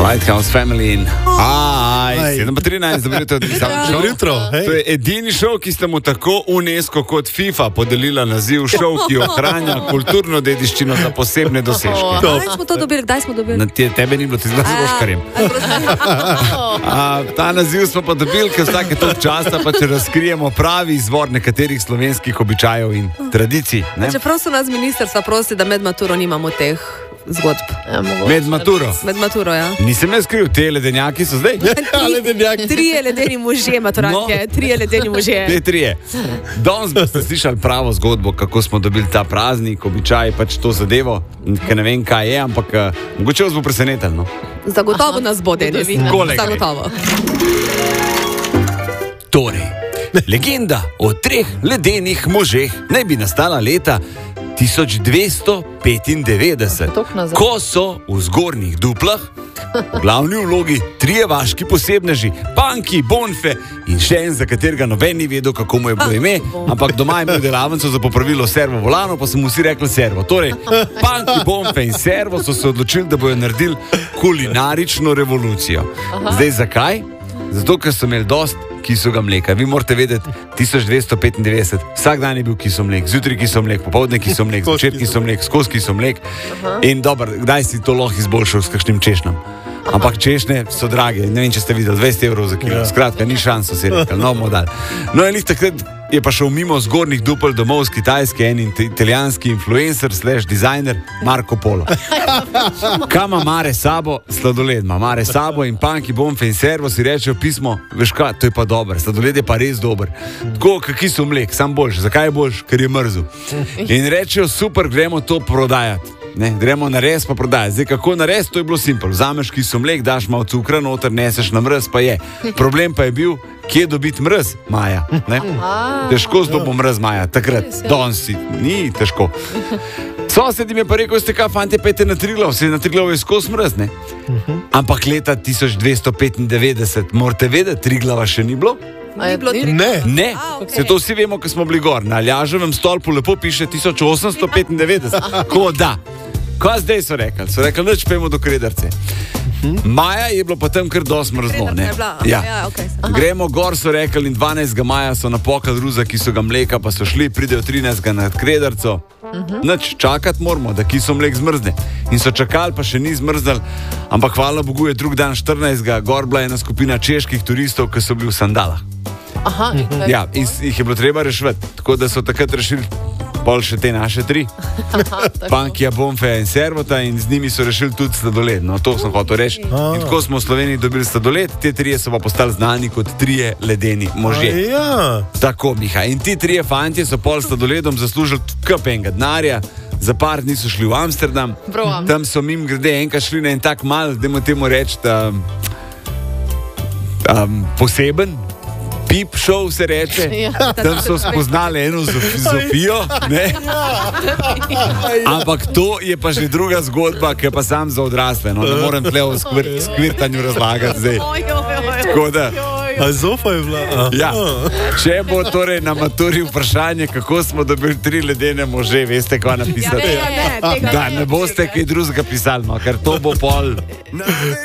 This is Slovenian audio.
Lighthouse Family in 7:13, dobro jutro. To je edini šov, ki ste mu tako UNESCO kot FIFA podelila naziv šov, ki ohranja kulturno dediščino za posebne dosežke. Kdaj smo dobili? Tebe ni bilo, ti znaš Boškarjem. Ta naziv smo pa dobili, ker vsake toliko časa pa če razkrijemo pravi izvor nekaterih slovenskih običajev in tradicij. Čeprav so nas ministrstva prosti, da med maturo nimamo teh zgodb. Med maturo? Med maturo, ja. Nisem jaz skril, te ledenjaki so zdaj? Trije ledeni možje, maturantje, trije ledeni možje. Te trije. Danes boste slišali pravo zgodbo, kako smo dobili ta praznik, običaj, pač to zadevo, ker ne vem, kaj je, ampak mogoče vas bo presenetil, no? Zagotovo nas bo, zagotovo. Torej, legenda o 3 ledenih možeh naj bi nastala leta 1295, ko so v Zgornjih Duplah v glavni vlogi 3 vaški posebneži, Panki, Bonfe in še en, za katerega noben ni vedel, kako mu je bilo ime, ampak doma je imel delavnico za popravilo Servo volano, pa so mu vsi rekli Servo. Torej, Panki, Bonfe in Servo so se odločili, da bojo naredili kulinarično revolucijo. Zdaj, zakaj? Zato, ker so imeli dost kisovega mleka. Vi morate vedeti, 1295, vsak dan je bil kisov mlek, zjutraj kisov mlek, popoldne kisov mlek, zvečer kisov mlek, skozi kisov mlek. In dobro, kdaj si to lahko izboljšal s kakšnim češnjem? Ampak češnje so drage, ne vem, če ste videli, 20 evrov za kilo. Skratka, ni šanso, si rekel, no bomo dali. No, in takrat je pa šel mimo Zgornjih Dupel domov z Kitajske en italijanski influencer / dizajner Marco Polo. Kaj ima Mare sabo? Sladoled ima Mare sabo in Panki, Bonfe in Servo si rečejo pismo, veš kaj, to je pa dober, sladoled je pa res dober. Tako, kaki so mlek, sam boljši. Zakaj je boljši? Ker je mrzel. In rečejo, super, gremo to prodajati. Ne, gremo na res pa prodajati. Zdaj, kako na res, to je bilo simpel. Vzameš kisov mlek, daš malo cukra noter, neseš na mrz, pa je. Problem pa je bil, kje dobiti mrz, Maja. Ne? Težko zdobo mrz, Maja. Takrat, danes si, ni težko. Sosed jim je pa rekel, ste kaj, fantje, pejte na Triglav, se na Triglav je skos mrz, ne? Ampak leta 1295, morate vedeti, Triglava še ni bilo? Ne, se to vsi vemo, ko smo bili gor. Na Aljaževem stolpu lepo piše 1895. Ko da. Kaj zdaj so rekli? So rekli, neč pejmo do Krederce. Maja je bilo pa tam kar dosti mrzlo, ne? Gremo gor, so rekli, in 12. maja so napokali ruza kisovega mleka, pa so šli, pridejo 13. na Krederco. Neč, čakati moramo, da kisov mlek zmrzne. In so čakali, pa še ni zmrznali, ampak hvala Bogu je drug dan 14. gor bila ena skupina čeških turistov, ki so bili v sandalah. Ja, in jih je bilo treba rešiti, tako da so takrat rešili pol še te naše 3, Pankija, Bonfeja in Servota, in z njimi so rešili tudi sladoled. No, to sem hotel reči. In tako smo v Sloveniji dobili sladoled, te 3 so pa postali znani kot 3 ledeni možje. Tako, Miha. In ti 3 fantje so pol sladoledom zaslužili kup enega denarja, za par dni so šli v Amsterdam, tam so mim grede enkrat šli na en tak mal, dajmo temu reči, poseben Pip show se reče, tam so spoznali eno Zofijo, ne? Ampak to je pa že druga zgodba, ki je pa sam za odrasle, no, ne morem tle o skvirtanju razlagati zdaj. Tako da... A Zofa je bila? Ja, če bo torej na maturi vprašanje, kako smo dobili 3 ledene može, veste, kaj napisati? Da, ne boste kaj drugega pisali, no, ker to bo pol...